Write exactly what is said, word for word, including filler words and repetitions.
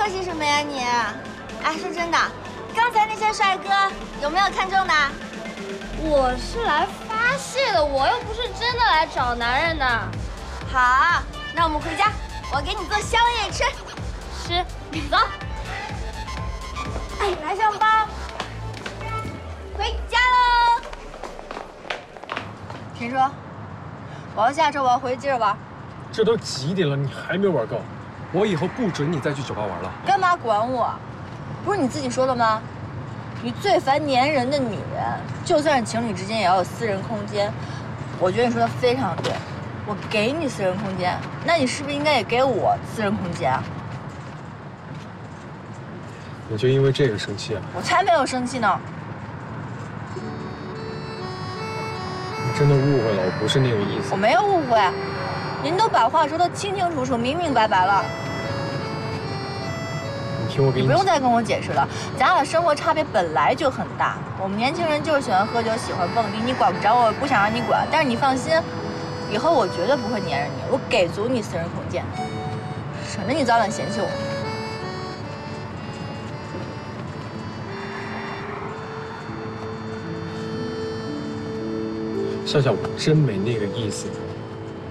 客气什么呀你？哎，说真的，刚才那些帅哥有没有看中的？ 我是来发泄的，我又不是真的来找男人的。 好，那我们回家，我给你做宵夜吃。 吃，走。 哎，拿上包，回家喽。听说，我要下车，我要回去接着玩。 这都几点了，你还没玩够？我以后不准你再去酒吧玩了。 干嘛管我？不是你自己说的吗？你最烦粘人的女人，就算是情侣之间也要有私人空间。我觉得你说的非常对，我给你私人空间，那你是不是应该也给我私人空间啊？ 你就因为这个生气啊？ 我才没有生气呢。 你真的误会了，我不是那个意思。 我没有误会，您都把话说得清清楚楚、明明白白了。 你听我给你， 你不用再跟我解释了，咱俩生活差别本来就很大。我们年轻人就是喜欢喝酒，喜欢蹦迪，你管不着我，不想让你管。但是你放心，以后我绝对不会粘着你，我给足你私人空间，省得你早晚嫌弃我。 笑笑，我真没那个意思。